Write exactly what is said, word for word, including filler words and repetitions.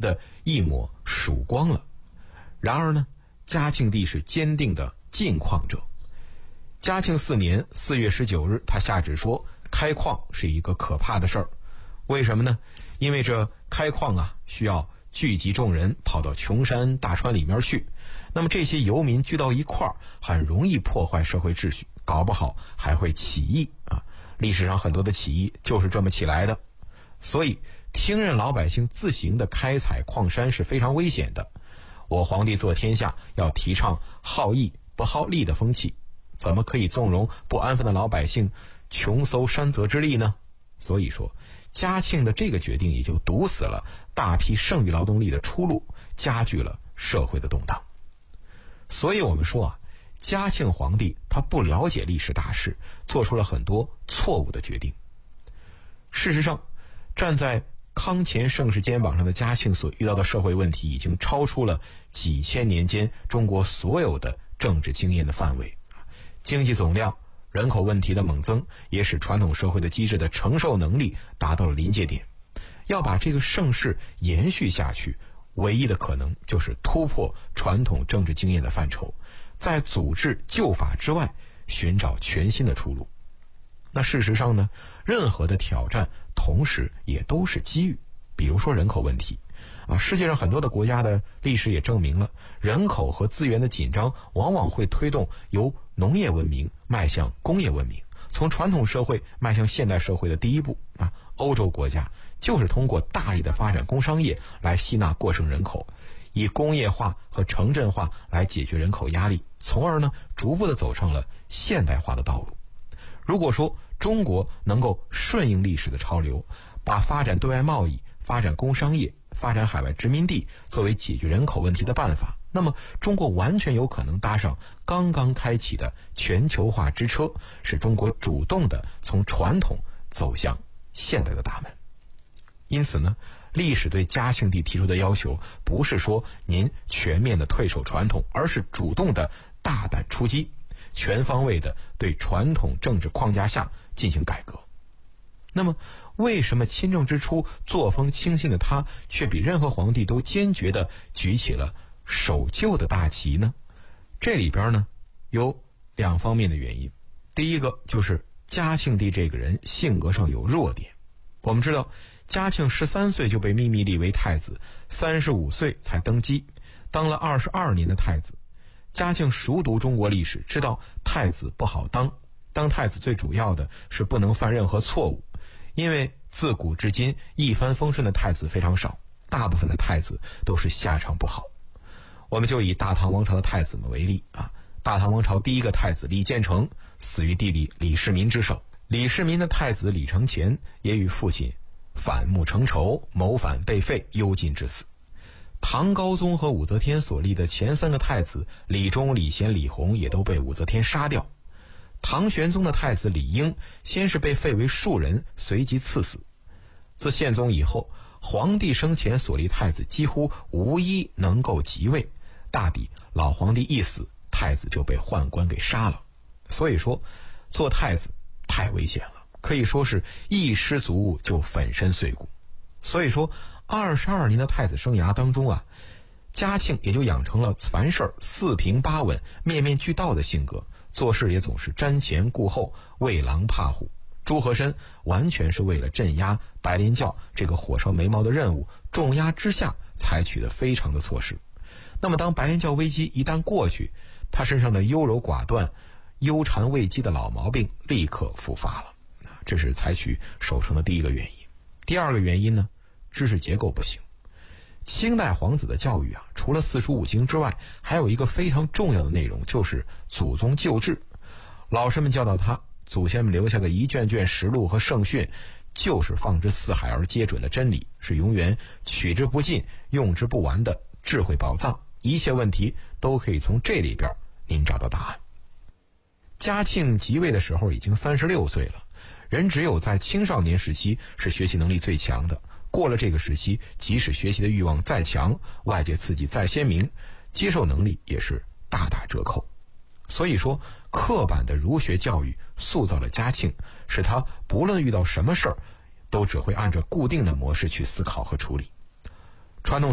的一抹曙光了。然而呢，嘉庆帝是坚定的禁矿者。嘉庆四年四月十九日，他下旨说，开矿是一个可怕的事儿。为什么呢？因为这开矿啊，需要聚集众人跑到穷山大川里面去，那么这些游民聚到一块儿，很容易破坏社会秩序，搞不好还会起义啊！历史上很多的起义就是这么起来的。所以听任老百姓自行的开采矿山是非常危险的。我皇帝做天下要提倡好义不好利的风气，怎么可以纵容不安分的老百姓穷搜山泽之力呢？所以说嘉庆的这个决定也就堵死了大批剩余劳动力的出路，加剧了社会的动荡。所以我们说啊，嘉庆皇帝他不了解历史大势，做出了很多错误的决定。事实上，站在康乾盛世肩膀上的嘉庆所遇到的社会问题，已经超出了几千年间中国所有的政治经验的范围。经济总量、人口问题的猛增，也使传统社会的机制的承受能力达到了临界点。要把这个盛世延续下去，唯一的可能就是突破传统政治经验的范畴，在组织旧法之外寻找全新的出路。那事实上呢，任何的挑战同时也都是机遇。比如说人口问题啊，世界上很多的国家的历史也证明了，人口和资源的紧张往往会推动由农业文明迈向工业文明，从传统社会迈向现代社会的第一步啊。欧洲国家就是通过大力的发展工商业来吸纳过剩人口，以工业化和城镇化来解决人口压力，从而呢逐步的走上了现代化的道路。如果说中国能够顺应历史的潮流，把发展对外贸易、发展工商业、发展海外殖民地作为解决人口问题的办法，那么中国完全有可能搭上刚刚开启的全球化之车，使中国主动的从传统走向现代的大门。因此呢，历史对嘉庆帝提出的要求不是说您全面的退守传统，而是主动的大胆出击，全方位的对传统政治框架下进行改革。那么为什么亲政之初作风清新的他，却比任何皇帝都坚决地举起了守旧的大旗呢？这里边呢有两方面的原因。第一个就是嘉庆帝这个人性格上有弱点。我们知道嘉庆十三岁就被秘密立为太子，三十五岁才登基，当了二十二年的太子。嘉庆熟读中国历史，知道太子不好当，当太子最主要的是不能犯任何错误。因为自古至今一帆风顺的太子非常少，大部分的太子都是下场不好。我们就以大唐王朝的太子们为例啊，大唐王朝第一个太子李建成死于弟弟李世民之手，李世民的太子李承乾也与父亲反目成仇，谋反被废，幽禁致死。唐高宗和武则天所立的前三个太子李忠、李贤、李弘也都被武则天杀掉。唐玄宗的太子李英先是被废为庶人，随即赐死。自宪宗以后，皇帝生前所立太子几乎无一能够即位，大抵老皇帝一死，太子就被宦官给杀了。所以说做太子太危险了，可以说是一失足物就粉身碎骨。所以说二十二年的太子生涯当中啊，嘉庆也就养成了凡事四平八稳、面面俱到的性格，做事也总是瞻前顾后，畏狼怕虎。朱和珅完全是为了镇压白莲教这个火烧眉毛的任务，重压之下采取的非常的措施。那么当白莲教危机一旦过去，他身上的优柔寡断、忧谗畏讥的老毛病立刻复发了，这是采取守成的第一个原因。第二个原因呢，知识结构不行。清代皇子的教育啊，除了四书五经之外，还有一个非常重要的内容，就是祖宗旧制。老师们教导他，祖先们留下的一卷卷实录和圣训，就是放之四海而皆准的真理，是永远取之不尽、用之不完的智慧宝藏。一切问题都可以从这里边您找到答案。嘉庆即位的时候已经三十六岁了，人只有在青少年时期是学习能力最强的，过了这个时期，即使学习的欲望再强，外界刺激再鲜明，接受能力也是大打折扣。所以说刻板的儒学教育塑造了嘉庆，使他不论遇到什么事儿，都只会按照固定的模式去思考和处理。传统